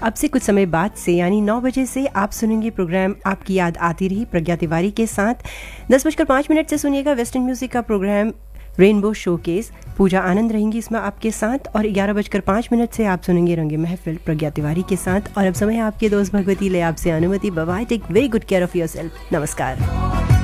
अब से कुछ समय बाद से यानी 9 बजे से आप सुनेंगे प्रोग्राम आपकी याद आती रही प्रज्ञा तिवारी के साथ। 10:05 से सुनिएगा वेस्टर्न म्यूजिक का प्रोग्राम रेनबो शोकेस। पूजा आनंद रहेंगी इसमें आपके साथ और 11:05 से आप सुनेंगे रंगे महफिल प्रज्ञा तिवारी के साथ। और अब समय आपके दोस्त भगवती ले आपसे अनुमति। Bye bye, take very good care of yourself. नमस्कार।